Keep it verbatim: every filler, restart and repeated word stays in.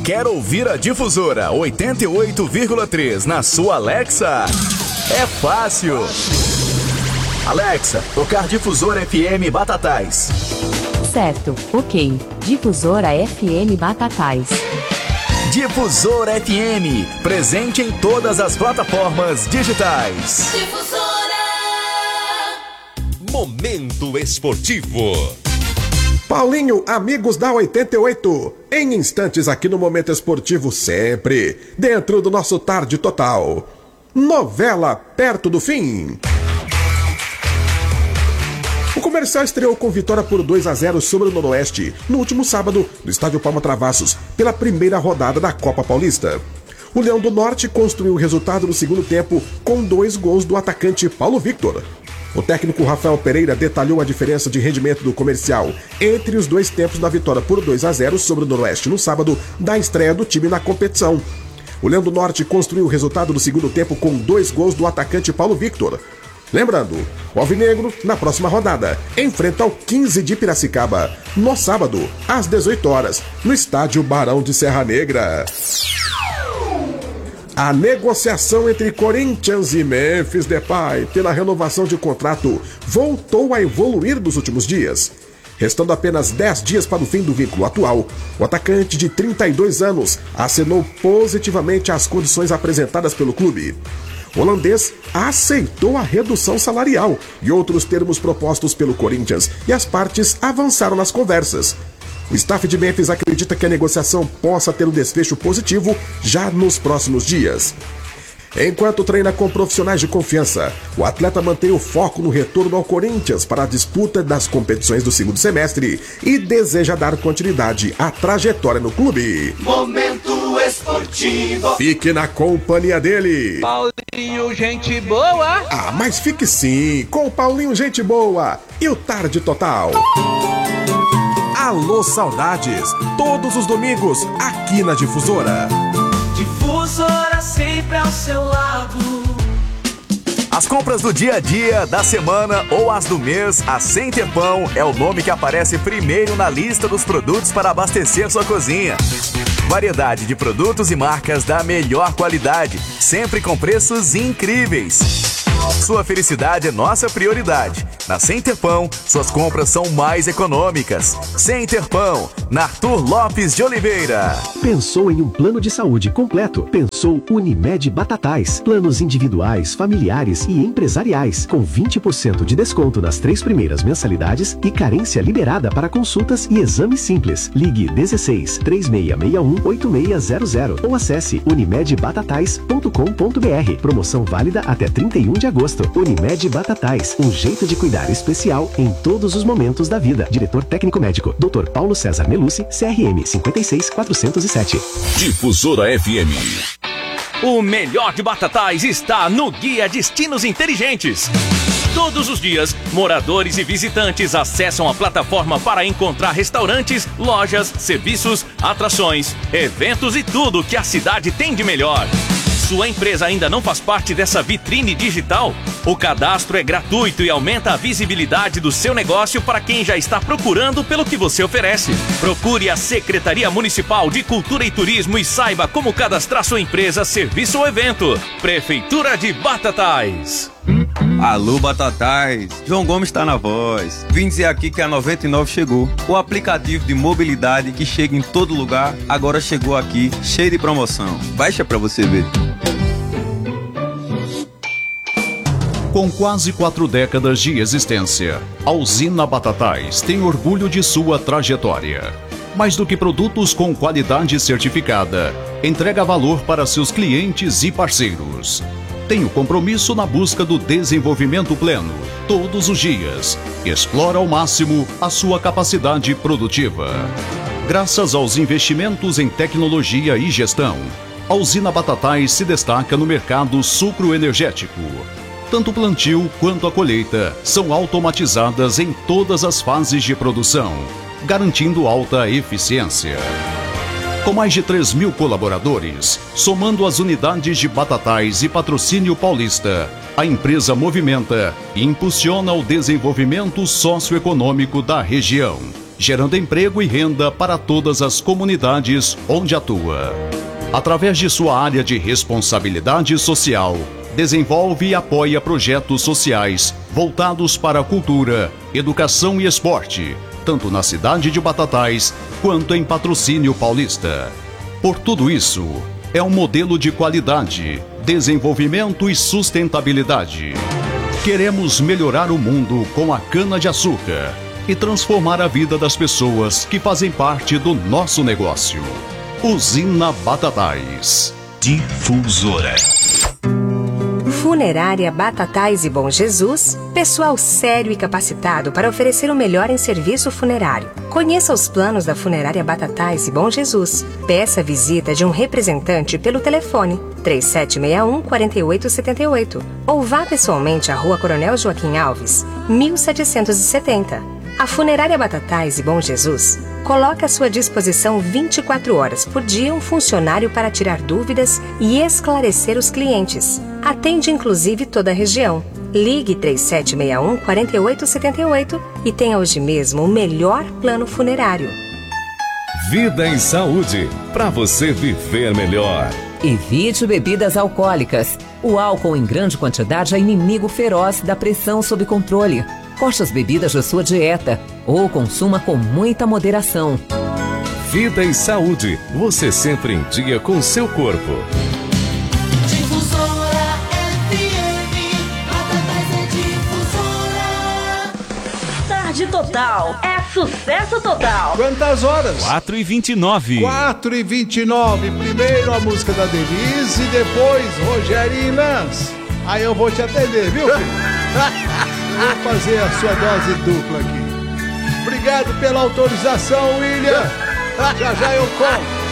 Quer ouvir a Difusora oitenta e oito vírgula três na sua Alexa? É fácil. Alexa, tocar Difusora F M Batatais. Certo, ok. Difusora F M Batatais. Difusora F M, presente em todas as plataformas digitais. Difusora. Momento esportivo. Paulinho, amigos da oitenta e oito, em instantes aqui no Momento Esportivo, sempre dentro do nosso Tarde Total. Novela perto do fim. O Comercial estreou com vitória por dois a zero sobre o Noroeste no último sábado, no estádio Palma Travassos, pela primeira rodada da Copa Paulista. O Leão do Norte construiu o resultado no segundo tempo com dois gols do atacante Paulo Victor. O técnico Rafael Pereira detalhou a diferença de rendimento do Comercial entre os dois tempos da vitória por dois a zero sobre o Noroeste no sábado da estreia do time na competição. O Leão do Norte construiu o resultado do segundo tempo com dois gols do atacante Paulo Victor. Lembrando, o Alvinegro, na próxima rodada, enfrenta o quinze de Piracicaba, no sábado, às dezoito horas, no estádio Barão de Serra Negra. A negociação entre Corinthians e Memphis Depay pela renovação de contrato voltou a evoluir nos últimos dias. Restando apenas dez dias para o fim do vínculo atual, o atacante de trinta e dois anos acenou positivamente as condições apresentadas pelo clube. O holandês aceitou a redução salarial e outros termos propostos pelo Corinthians e as partes avançaram nas conversas. O staff de Memphis acredita que a negociação possa ter um desfecho positivo já nos próximos dias. Enquanto treina com profissionais de confiança, o atleta mantém o foco no retorno ao Corinthians para a disputa das competições do segundo semestre e deseja dar continuidade à trajetória no clube. Momento Esportivo. Fique na companhia dele. Paulinho, gente boa. Ah, mas fique sim, com o Paulinho, gente boa e o Tarde Total. Alô, saudades, todos os domingos aqui na Difusora. Difusora sempre ao seu lado. As compras do dia a dia, da semana ou as do mês, a Sem Tempão é o nome que aparece primeiro na lista dos produtos para abastecer sua cozinha. Variedade de produtos e marcas da melhor qualidade, sempre com preços incríveis. Sua felicidade é nossa prioridade. Na Sem Tempão, suas compras são mais econômicas. Sem Tempão, na Arthur Lopes de Oliveira. Pensou em um plano de saúde completo? Pensou Unimed Batatais. Planos individuais, familiares e empresariais, com vinte por cento de desconto nas três primeiras mensalidades e carência liberada para consultas e exames simples. Ligue dezesseis, três seis seis um, oito seis zero zero ou acesse unimed batatais ponto com ponto br. Promoção válida até trinta e um de agosto. Unimed Batatais, um jeito de cuidar especial em todos os momentos da vida. Diretor técnico médico, doutor Paulo César Melucci, C R M cinco seis quatro zero sete. Difusora F M. O melhor de Batatais está no Guia Destinos Inteligentes. Todos os dias, moradores e visitantes acessam a plataforma para encontrar restaurantes, lojas, serviços, atrações, eventos e tudo que a cidade tem de melhor. Sua empresa ainda não faz parte dessa vitrine digital? O cadastro é gratuito e aumenta a visibilidade do seu negócio para quem já está procurando pelo que você oferece. Procure a Secretaria Municipal de Cultura e Turismo e saiba como cadastrar sua empresa, serviço ou evento. Prefeitura de Batatais. Alô, Batatais, João Gomes está na voz. Vim dizer aqui que a noventa e nove chegou. O aplicativo de mobilidade que chega em todo lugar, agora chegou aqui, cheio de promoção. Baixa pra você ver. Com quase quatro décadas de existência, a usina Batatais tem orgulho de sua trajetória. Mais do que produtos com qualidade certificada, entrega valor para seus clientes e parceiros. Tem o compromisso na busca do desenvolvimento pleno, todos os dias. Explora ao máximo a sua capacidade produtiva. Graças aos investimentos em tecnologia e gestão, a usina Batatais se destaca no mercado sucroenergético. Tanto o plantio quanto a colheita são automatizadas em todas as fases de produção, garantindo alta eficiência. Com mais de três mil colaboradores, somando as unidades de Batatais e Patrocínio Paulista, a empresa movimenta e impulsiona o desenvolvimento socioeconômico da região. gerando emprego e renda para todas as comunidades onde atua. Através de sua área de responsabilidade social, desenvolve e apoia projetos sociais voltados para a cultura, educação e esporte, tanto na cidade de Batatais quanto em Patrocínio Paulista. Por tudo isso, é um modelo de qualidade, desenvolvimento e sustentabilidade. Queremos melhorar o mundo com a cana-de-açúcar e transformar a vida das pessoas que fazem parte do nosso negócio. Usina Batatais. Difusora. Funerária Batatais e Bom Jesus, pessoal sério e capacitado para oferecer o melhor em serviço funerário. Conheça os planos da Funerária Batatais e Bom Jesus. Peça a visita de um representante pelo telefone três sete seis um, quatro oito sete oito ou vá pessoalmente à Rua Coronel Joaquim Alves, mil setecentos e setenta. A Funerária Batatais e Bom Jesus coloca à sua disposição vinte e quatro horas por dia um funcionário para tirar dúvidas e esclarecer os clientes. Atende inclusive toda a região. Ligue três sete seis um, quatro oito sete oito e tenha hoje mesmo o melhor plano funerário. Vida em saúde, para você viver melhor. Evite bebidas alcoólicas. O álcool em grande quantidade é inimigo feroz da pressão sob controle. Corte as bebidas da sua dieta ou consuma com muita moderação. Vida em saúde, você sempre em dia com seu corpo. Difusora F M, Batatais é Difusora. Tarde total, é sucesso total. Quantas horas? quatro e vinte e nove. quatro e vinte e nove. Primeiro a música da Denise e depois Rogério e Lance. Aí eu vou te atender, viu, filho? Vou fazer a sua dose dupla aqui. Obrigado pela autorização, William. Já já eu conto.